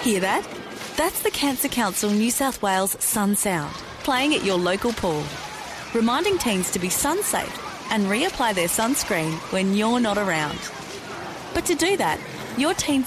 Hear that? That's the Cancer Council New South Wales Sun Sound, playing at your local pool, reminding teens to be sun safe and reapply their sunscreen when you're not around. But to do that, your teen